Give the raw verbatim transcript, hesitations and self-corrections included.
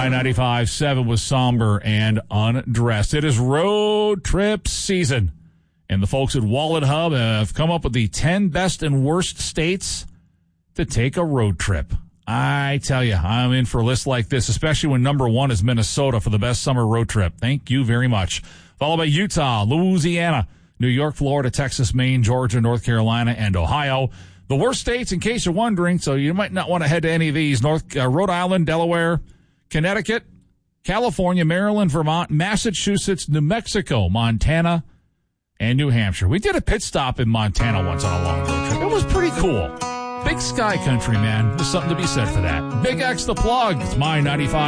My ninety-five point seven was somber and undressed. It is road trip season. And the folks at Wallet Hub have come up with the ten best and worst states to take a road trip. I tell you, I'm in for a list like this, especially when number one is Minnesota for the best summer road trip. Thank you very much. Followed by Utah, Louisiana, New York, Florida, Texas, Maine, Georgia, North Carolina, and Ohio. The worst states, in case you're wondering, so you might not want to head to any of these, North uh, Rhode Island, Delaware, Connecticut, California, Maryland, Vermont, Massachusetts, New Mexico, Montana, and New Hampshire. We did a pit stop in Montana once on a long road trip. It was pretty cool. Big sky country, man. There's something to be said for that. Big X the Plug. It's My ninety-five.